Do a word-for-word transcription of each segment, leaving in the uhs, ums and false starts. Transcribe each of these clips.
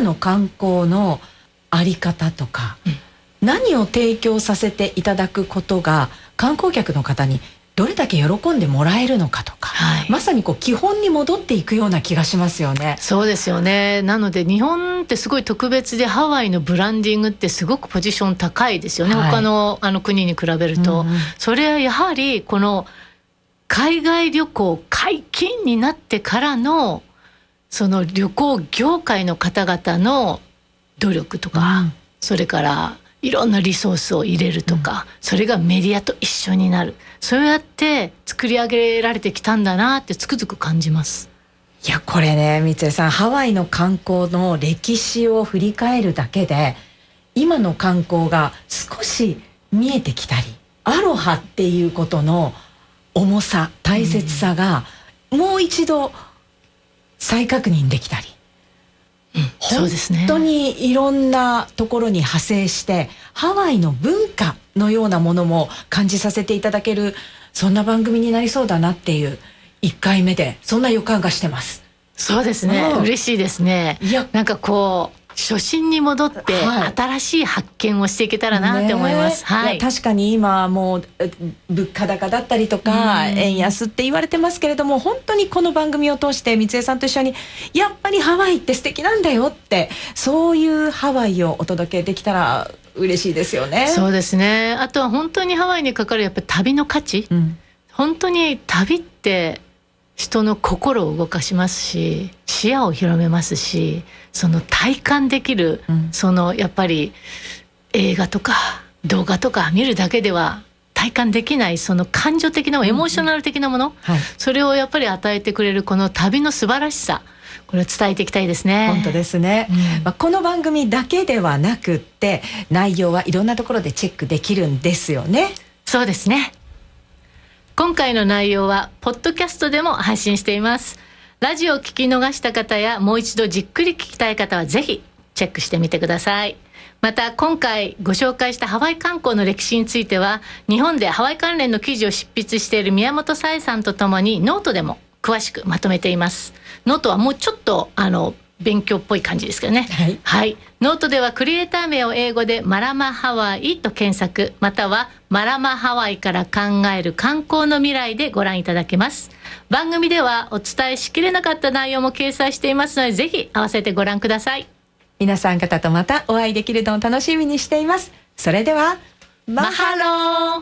の観光のあり方とか、うん、何を提供させていただくことが観光客の方にどれだけ喜んでもらえるのかとか、はい、まさにこう基本に戻っていくような気がしますよね。 そうですよね。なので日本ってすごい特別で、ハワイのブランディングってすごくポジション高いですよね、はい、他の、あの国に比べると、うんうん、それはやはりこの海外旅行解禁になってからのその旅行業界の方々の努力とか、うん、それからいろんなリソースを入れるとか、うん、それがメディアと一緒になる、そうやって作り上げられてきたんだなってつくづく感じます。 いやこれね、三江さん、ハワイの観光の歴史を振り返るだけで今の観光が少し見えてきたり、アロハっていうことの重さ、大切さがもう一度再確認できたり、 うん、そうですね、 本当にいろんなところに派生してハワイの文化のようなものも感じさせていただける、そんな番組になりそうだなっていういっかいめでそんな予感がしてます。 そうですね、うん、嬉しいですね。いや、なんかこう初心に戻って新しい発見をしていけたらなって思います、 はい、いや確かに今もう物価高だったりとか円安って言われてますけれども、本当にこの番組を通して三江さんと一緒にやっぱりハワイって素敵なんだよって、そういうハワイをお届けできたら嬉しいですよね。 そうですね。あとは本当にハワイにかかるやっぱり旅の価値、うん、本当に旅って人の心を動かしますし、視野を広めますし、その体感できる、うん、そのやっぱり映画とか動画とか見るだけでは体感できないその感情的なエモーショナル的なもの、うんうん、はい、それをやっぱり与えてくれるこの旅の素晴らしさ、これを伝えていきたいですね。 本当ですね、うんまあ、この番組だけではなくって内容はいろんなところでチェックできるんですよね。 そうですね。今回の内容はポッドキャストでも配信しています。ラジオを聞き逃した方やもう一度じっくり聞きたい方はぜひチェックしてみてください。また今回ご紹介したハワイ観光の歴史については、日本でハワイ関連の記事を執筆している宮本紗恵さんとともにノートでも詳しくまとめています。ノートはもうちょっとあの勉強っぽい感じですけどね、はいはい、ノートではクリエイター名を英語でマラマハワイと検索、またはマラマハワイから考える観光の未来でご覧いただけます。番組ではお伝えしきれなかった内容も掲載していますので、ぜひ合わせてご覧ください。 皆さん方とまたお会いできるのを楽しみにしています。それではマハロー。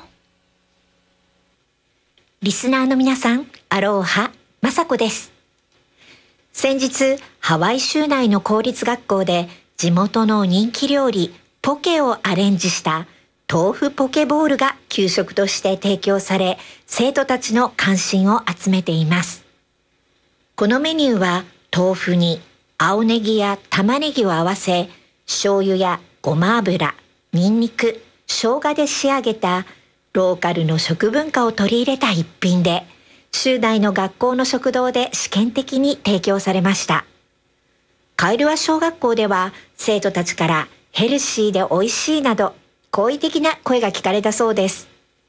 リスナーの皆さん、アローハ、マサコです。先日ハワイ州内の公立学校で地元の人気料理ポケをアレンジした豆腐ポケボールが給食として提供され、生徒たちの関心を集めています。このメニューは豆腐に青ネギや玉ねぎを合わせ、醤油やごま油、ニンニク、生姜で仕上げたローカルの食文化を取り入れた一品で、州内の学校の食堂で試験的に提供されました。カイルワ小学校では生徒たちからヘルシーで美味しいなど好意的な声が聞かれたそうです。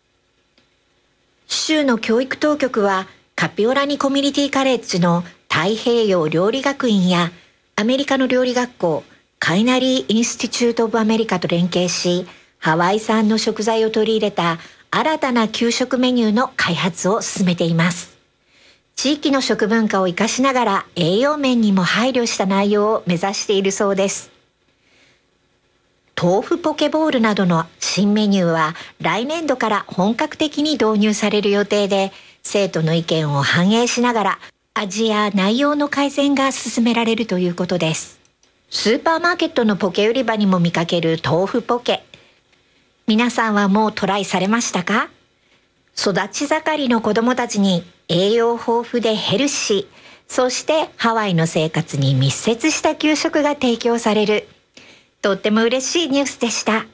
州の教育当局はカピオラニコミュニティカレッジの太平洋料理学院やアメリカの料理学校カイナリー・インスティチュート・オブ・アメリカと連携し、ハワイ産の食材を取り入れた新たな給食メニューの開発を進めています。地域の食文化を生かしながら栄養面にも配慮した内容を目指しているそうです。豆腐ポケボールなどの新メニューは来年度から本格的に導入される予定で、生徒の意見を反映しながら味や内容の改善が進められるということです。スーパーマーケットのポケ売り場にも見かける豆腐ポケ、皆さんはもうトライされましたか？育ち盛りの子どもたちに栄養豊富でヘルシー、そしてハワイの生活に密接した給食が提供される、とっても嬉しいニュースでした。